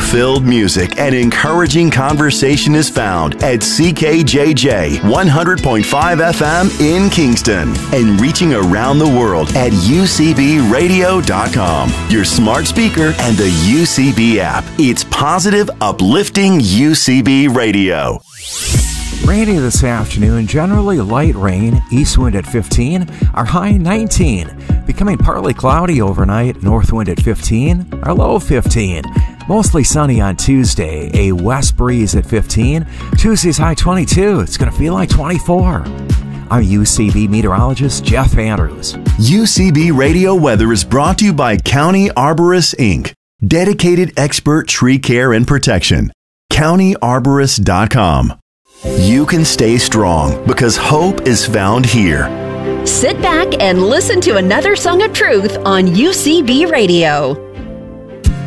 hope-filled music and encouraging conversation is found at CKJJ 100.5 FM in Kingston and reaching around the world at UCBradio.com, your smart speaker and the UCB app. It's positive, uplifting UCB Radio. Rainy this afternoon, generally light rain, east wind at 15, our high 19. Becoming partly cloudy overnight, north wind at 15, our low 15. Mostly sunny on Tuesday, a west breeze at 15. Tuesday's high 22, it's going to feel like 24. I'm UCB meteorologist Jeff Andrews. UCB Radio Weather is brought to you by County Arborists, Inc., dedicated expert tree care and protection. CountyArborist.com. You can stay strong because hope is found here. Sit back and listen to another Song of Truth on UCB Radio.